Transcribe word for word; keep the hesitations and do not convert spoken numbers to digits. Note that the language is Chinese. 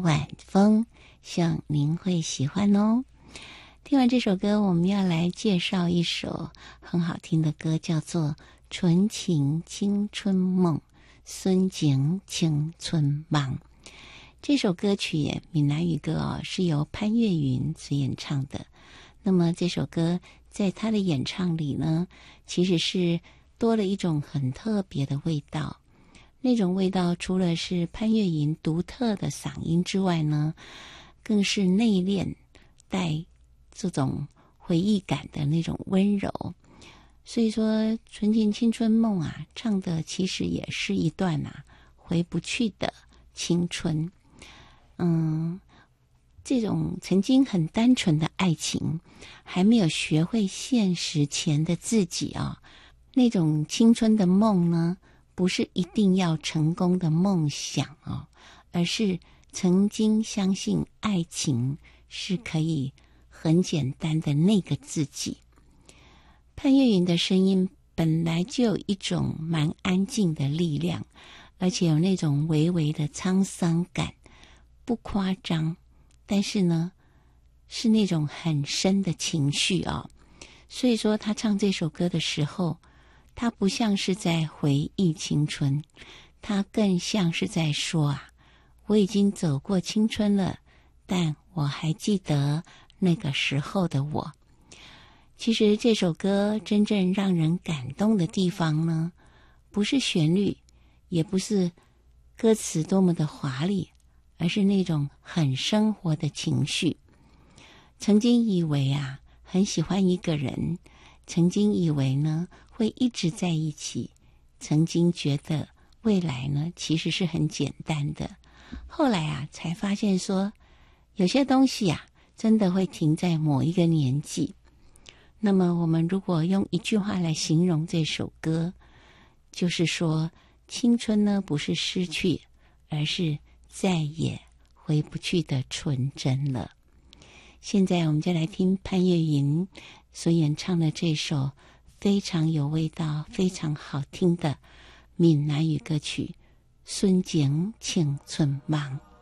晚风，希望您会喜欢哦。听完这首歌，我们要来介绍一首很好听的歌，叫做《纯情青春梦》，孙景青春梦。这首歌曲闽南语歌哦，是由潘越云所演唱的。那么这首歌在他的演唱里呢，其实是多了一种很特别的味道。那种味道除了是潘越云独特的嗓音之外呢，更是内敛带这种回忆感的那种温柔。所以说《纯情青春梦》啊，唱的其实也是一段啊回不去的青春。嗯，这种曾经很单纯的爱情，还没有学会现实前的自己啊，那种青春的梦呢，不是一定要成功的梦想啊，而是曾经相信爱情是可以很简单的那个自己。潘越云的声音本来就有一种蛮安静的力量，而且有那种微微的沧桑感，不夸张，但是呢是那种很深的情绪啊。所以说他唱这首歌的时候，他不像是在回忆青春，他更像是在说啊，我已经走过青春了，但我还记得那个时候的我。其实这首歌真正让人感动的地方呢，不是旋律，也不是歌词多么的华丽，而是那种很生活的情绪。曾经以为啊，很喜欢一个人，曾经以为呢会一直在一起，曾经觉得未来呢其实是很简单的，后来啊才发现说，有些东西啊真的会停在某一个年纪。那么我们如果用一句话来形容这首歌，就是说青春呢不是失去，而是再也回不去的纯真了。现在我们就来听潘越云所演唱的这首非常有味道非常好听的闽南语歌曲《孙景青春梦》。